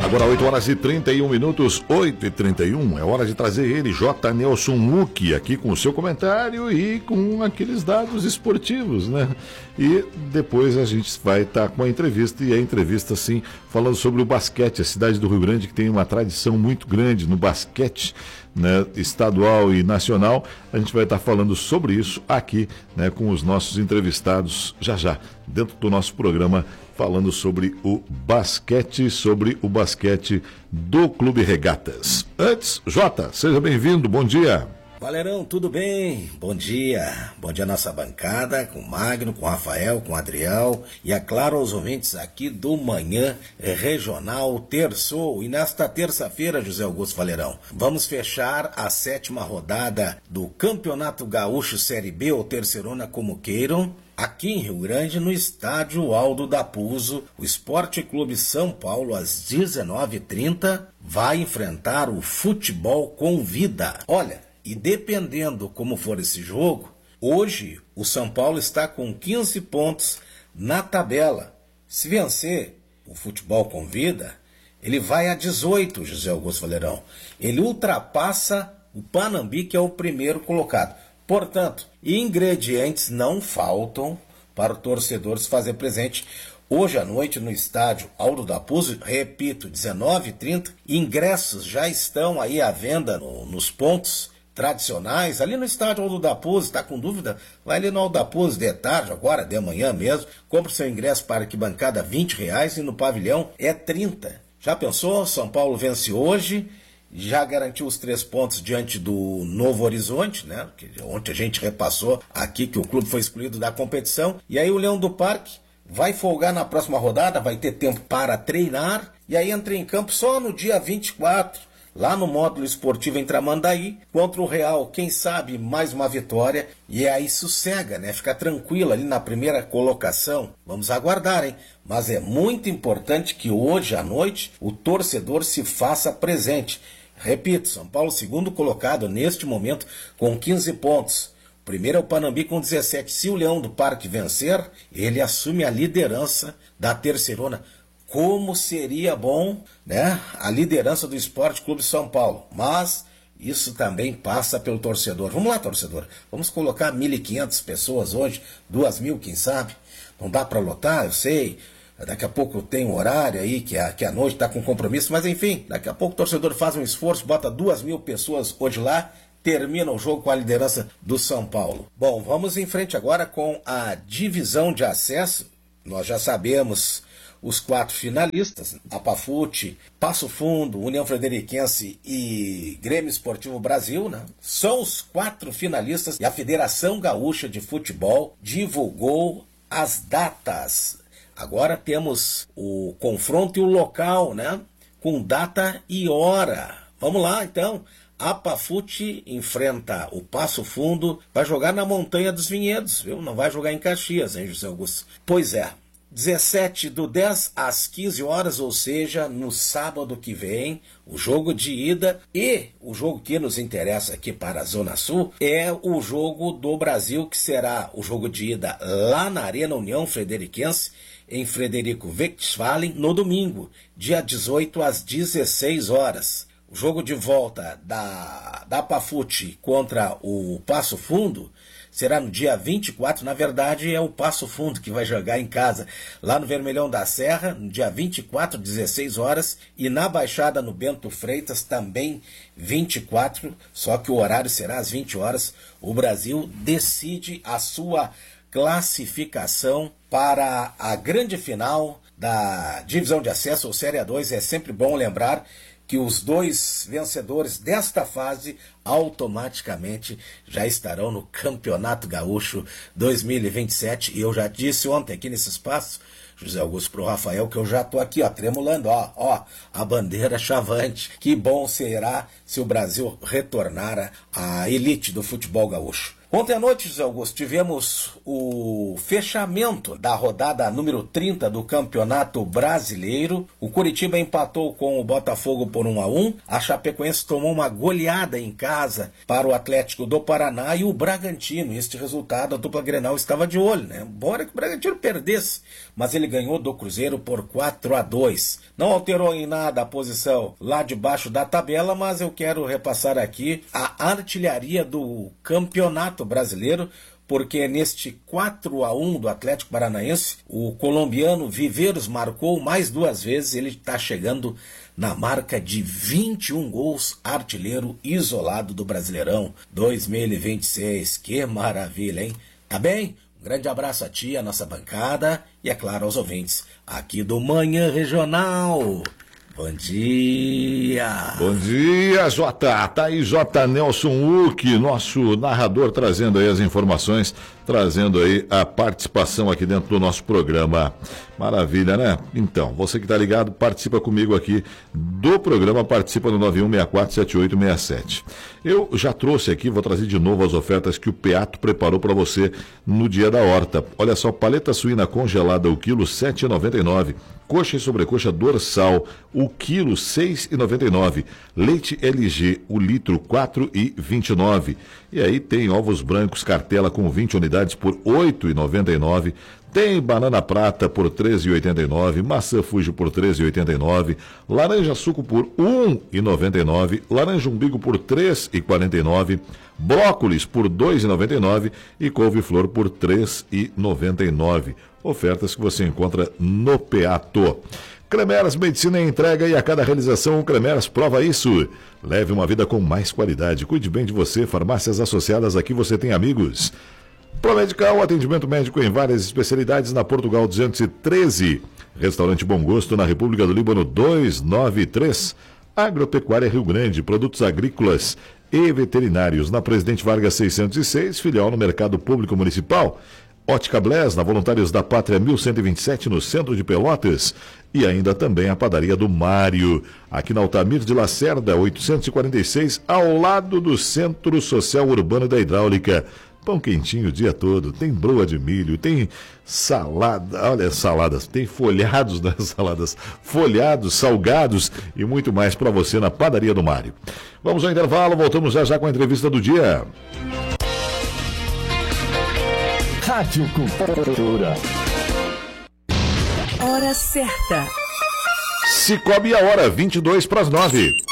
Agora 8 horas e 31 minutos, 8h31, é hora de trazer ele, J. Nelson Mucchi, aqui com o seu comentário e com aqueles dados esportivos, né? E depois a gente vai estar com a entrevista, e a entrevista, sim, falando sobre o basquete, a cidade do Rio Grande que tem uma tradição muito grande no basquete, né, estadual e nacional. A gente vai estar falando sobre isso aqui, né, com os nossos entrevistados já, dentro do nosso programa, falando sobre o basquete do Clube Regatas. Antes, Jota, seja bem-vindo, bom dia. Valerão, tudo bem? Bom dia. Bom dia à nossa bancada, com o Magno, com o Rafael, com o Adriel e, é claro, aos ouvintes aqui do Manhã Regional Terçou. E nesta terça-feira, José Augusto Valerão, vamos fechar a 7ª rodada do Campeonato Gaúcho Série B, ou Terceirona, como queiram, aqui em Rio Grande, no estádio Aldo da Puzo. O Esporte Clube São Paulo, às 19h30, vai enfrentar o Futebol com Vida. Olha, e dependendo como for esse jogo, hoje o São Paulo está com 15 pontos na tabela. Se vencer o Futebol com Vida, ele vai a 18, José Augusto Valerão. Ele ultrapassa o Panambi, que é o primeiro colocado. Portanto, ingredientes não faltam para o torcedor se fazer presente hoje à noite no estádio Aldo da Puzo. Repito, 19h30. Ingressos já estão aí à venda nos pontos tradicionais, ali no estádio Aldo da Puzo. Está com dúvida? Vai ali no Aldo da Puzo de tarde, agora, de manhã mesmo. Compre seu ingresso para arquibancada R$20 e no pavilhão é 30. Já pensou? São Paulo vence hoje, já garantiu os 3 pontos diante do Novo Horizonte, né? Que ontem a gente repassou aqui que o clube foi excluído da competição. E aí o Leão do Parque vai folgar na próxima rodada, vai ter tempo para treinar, e aí entra em campo só no dia 24, lá no módulo esportivo em Tramandaí, contra o Real. Quem sabe mais uma vitória, e aí sossega, né? Fica tranquilo ali na primeira colocação. Vamos aguardar, hein? Mas é muito importante que hoje à noite o torcedor se faça presente. Repito, São Paulo segundo colocado neste momento com 15 pontos. O primeiro é o Panambi com 17. Se o Leão do Parque vencer, ele assume a liderança da terceirona. Como seria bom, né, a liderança do Esporte Clube São Paulo. Mas isso também passa pelo torcedor. Vamos lá, torcedor. Vamos colocar 1.500 pessoas hoje, 2.000, quem sabe. Não dá para lotar, eu sei. Daqui a pouco tem um horário aí que a noite está com compromisso. Mas enfim, daqui a pouco o torcedor faz um esforço, bota 2.000 pessoas hoje lá, termina o jogo com a liderança do São Paulo. Bom, vamos em frente agora com a divisão de acesso. Nós já sabemos os 4 finalistas: Apafute, Passo Fundo, União Frederiquense e Grêmio Esportivo Brasil, né? São os 4 finalistas, e a Federação Gaúcha de Futebol divulgou as datas. Agora temos o confronto e o local, né? Com data e hora. Vamos lá, então. Apafute enfrenta o Passo Fundo, vai jogar na Montanha dos Vinhedos, viu? Não vai jogar em Caxias, hein, José Augusto? Pois é. 17/10 às 15 horas, ou seja, no sábado que vem, o jogo de ida. E o jogo que nos interessa aqui para a Zona Sul é o jogo do Brasil, que será o jogo de ida lá na Arena União Frederiquense, em Frederico Westphalen, no domingo, dia 18 às 16 horas. O jogo de volta da Apafute contra o Passo Fundo será no dia 24, na verdade é o Passo Fundo que vai jogar em casa, lá no Vermelhão da Serra, no dia 24, 16 horas, e na Baixada, no Bento Freitas, também 24, só que o horário será às 20 horas. O Brasil decide a sua classificação para a grande final da divisão de acesso, ou Série A2. É sempre bom lembrar que os 2 vencedores desta fase automaticamente já estarão no Campeonato Gaúcho 2027. E eu já disse ontem aqui nesse espaço, José Augusto, para o Rafael, que eu já estou aqui, ó, tremulando, ó, a bandeira chavante. Que bom será se o Brasil retornar à elite do futebol gaúcho. Ontem à noite, José Augusto, tivemos o fechamento da rodada número 30 do Campeonato Brasileiro. O Curitiba empatou com o Botafogo por 1-1. A Chapecoense tomou uma goleada em casa para o Atlético do Paraná e o Bragantino. Este resultado a dupla Grenal estava de olho, né? Embora que o Bragantino perdesse, mas ele ganhou do Cruzeiro por 4-2. Não alterou em nada a posição lá debaixo da tabela, mas eu quero repassar aqui a artilharia do Campeonato Brasileiro, porque neste 4-1 do Atlético Paranaense, o colombiano Viveiros marcou mais 2 vezes, ele está chegando na marca de 21 gols, artilheiro isolado do Brasileirão 2026. Que maravilha, hein? Tá bem? Um grande abraço a ti, a nossa bancada e, é claro, aos ouvintes aqui do Manhã Regional. Bom dia! Bom dia, Jota! Tá aí J. Nelson Uck, nosso narrador, trazendo aí as informações, trazendo aí a participação aqui dentro do nosso programa. Maravilha, né? Então, você que tá ligado, participa comigo aqui do programa, participa no 91647867. Eu já trouxe aqui, vou trazer de novo as ofertas que o Peato preparou para você no Dia da Horta. Olha só, paleta suína congelada, o quilo R$ 7,99. Coxa e sobrecoxa dorsal, o quilo R$ 6,99. Leite LG, o litro R$ 4,29. E aí tem ovos brancos cartela com 20 unidades por R$ 8,99. Tem banana prata por R$ 13,89, maçã Fuji por R$ 13,89, laranja suco por R$ 1,99, laranja umbigo por R$ 3,49, brócolis por R$ 2,99 e couve-flor por R$ 3,99. Ofertas que você encontra no Peato. Cremeras Medicina entrega e a cada realização o Cremeras prova isso. Leve uma vida com mais qualidade. Cuide bem de você. Farmácias associadas, aqui você tem amigos. Promedical, atendimento médico em várias especialidades na Portugal 213. Restaurante Bom Gosto na República do Líbano 293. Agropecuária Rio Grande, produtos agrícolas e veterinários na Presidente Vargas 606, filial no Mercado Público Municipal. Ótica Blés, na Voluntários da Pátria 1127, no centro de Pelotas. E ainda também a Padaria do Mário, aqui na Altamir de Lacerda, 846, ao lado do Centro Social Urbano da Hidráulica. Pão quentinho o dia todo, tem broa de milho, tem salada, olha, saladas, tem folhados nas saladas, folhados, salgados e muito mais para você na Padaria do Mário. Vamos ao intervalo, voltamos já com a entrevista do dia. Rádio Cultura. Hora certa. Cicobi, a hora 22 para as 9.